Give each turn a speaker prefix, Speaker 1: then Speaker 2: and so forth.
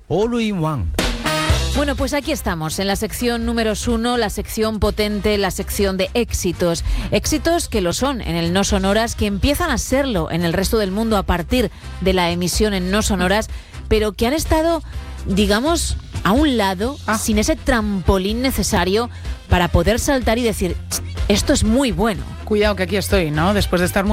Speaker 1: All in One.
Speaker 2: Bueno, pues aquí estamos, en la sección número 1, la sección potente, la sección de éxitos. Éxitos que lo son en el No Sonoras, que empiezan a serlo en el resto del mundo a partir de la emisión en No Sonoras, pero que han estado, digamos, a un lado, sin ese trampolín necesario para poder saltar y decir, esto es muy bueno.
Speaker 3: Cuidado que aquí estoy, ¿no? Después de estar